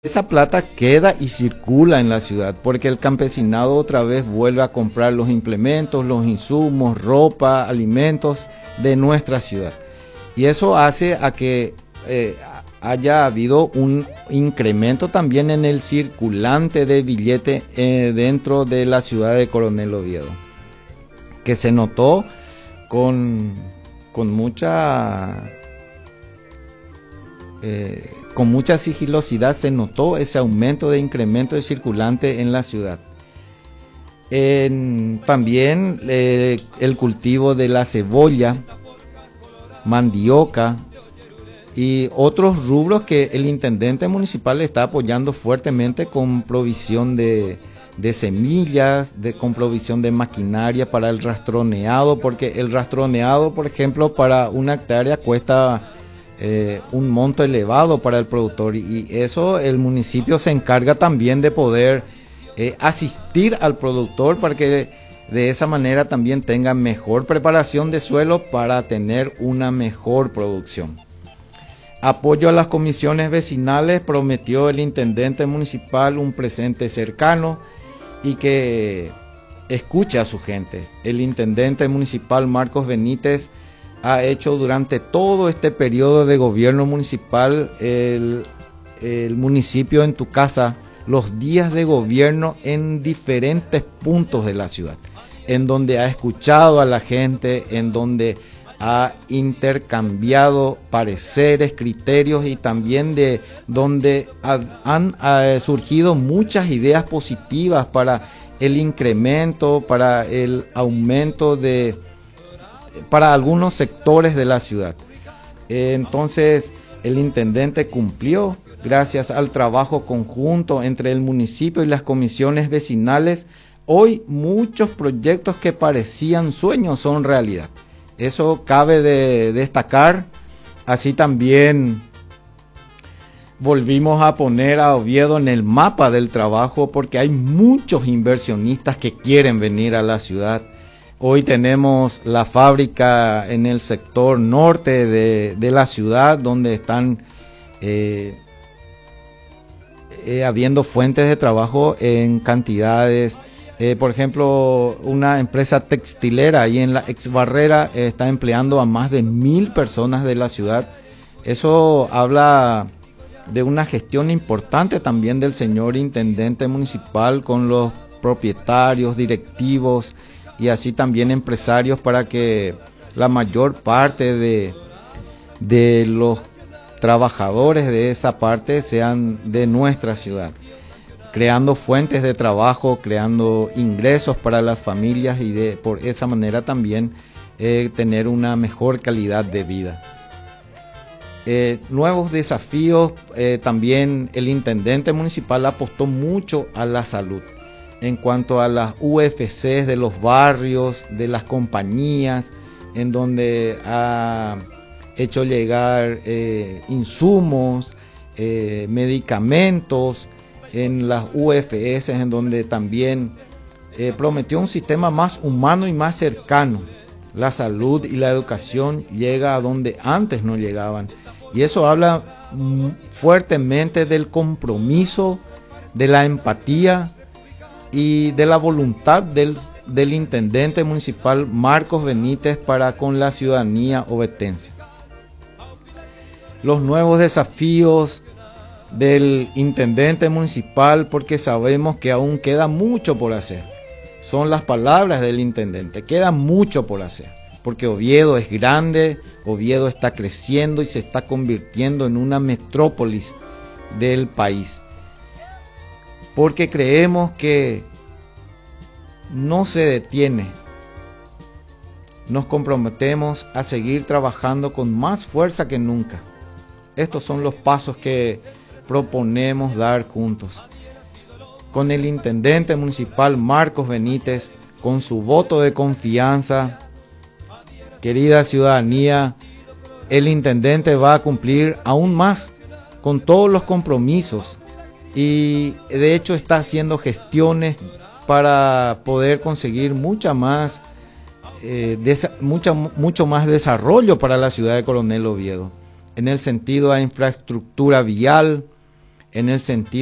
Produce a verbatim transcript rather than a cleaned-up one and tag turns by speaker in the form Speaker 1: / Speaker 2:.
Speaker 1: Esa plata queda y circula en la ciudad porque el campesinado otra vez vuelve a comprar los implementos, los insumos, ropa, alimentos de nuestra ciudad. Y eso hace a que eh, haya habido un incremento también en el circulante de billete eh, dentro de la ciudad de Coronel Oviedo, que se notó con, con mucha... Eh, con mucha sigilosidad se notó ese aumento de incremento de circulante en la ciudad. En, también eh, el cultivo de la cebolla, mandioca y otros rubros que el intendente municipal está apoyando fuertemente con provisión de, de semillas, de, con provisión de maquinaria para el rastroneado, porque el rastroneado, por ejemplo, para una hectárea cuesta Eh, un monto elevado para el productor, y eso el municipio se encarga también de poder eh, asistir al productor para que de, de esa manera también tenga mejor preparación de suelo para tener una mejor producción. Apoyo a las comisiones vecinales, prometió el intendente municipal un presente cercano y que escuche a su gente. El intendente municipal Marcos Benítez ha hecho durante todo este periodo de gobierno municipal el, el municipio en tu casa, los días de gobierno en diferentes puntos de la ciudad, en donde ha escuchado a la gente, en donde ha intercambiado pareceres, criterios y también de donde ha, han ha surgido muchas ideas positivas para el incremento, para el aumento de para algunos sectores de la ciudad. Entonces el intendente cumplió gracias al trabajo conjunto entre el municipio y las comisiones vecinales. Hoy muchos proyectos que parecían sueños son realidad. Eso cabe de destacar. Así también volvimos a poner a Oviedo en el mapa del trabajo porque hay muchos inversionistas que quieren venir a la ciudad. Hoy tenemos la fábrica en el sector norte de, de la ciudad, donde están eh, eh, habiendo fuentes de trabajo en cantidades. Eh, por ejemplo, una empresa textilera ahí en la ex Barrera eh, está empleando a más de mil personas de la ciudad. Eso habla de una gestión importante también del señor intendente municipal con los propietarios, directivos y así también empresarios, para que la mayor parte de, de los trabajadores de esa parte sean de nuestra ciudad, creando fuentes de trabajo, creando ingresos para las familias y de por esa manera también eh, tener una mejor calidad de vida. Eh, nuevos desafíos, eh, también el intendente municipal apostó mucho a la salud. En cuanto a las U F Cs de los barrios, de las compañías, en donde ha hecho llegar eh, insumos, eh, medicamentos, en las U F S, en donde también eh, prometió un sistema más humano y más cercano. La salud y la educación llega a donde antes no llegaban. Y eso habla fuertemente del compromiso, de la empatía y de la voluntad del, del intendente municipal Marcos Benítez para con la ciudadanía ovetense. Los nuevos desafíos del intendente municipal, porque sabemos que aún queda mucho por hacer, son las palabras del intendente: queda mucho por hacer, porque Oviedo es grande, Oviedo está creciendo y se está convirtiendo en una metrópolis del país. Porque creemos que no se detiene. Nos comprometemos a seguir trabajando con más fuerza que nunca. Estos son los pasos que proponemos dar juntos. Con el intendente municipal Marcos Benítez, con su voto de confianza, querida ciudadanía, el intendente va a cumplir aún más con todos los compromisos. Y de hecho está haciendo gestiones para poder conseguir mucha más, eh, mucha, mucho más desarrollo para la ciudad de Coronel Oviedo, en el sentido de infraestructura vial, en el sentido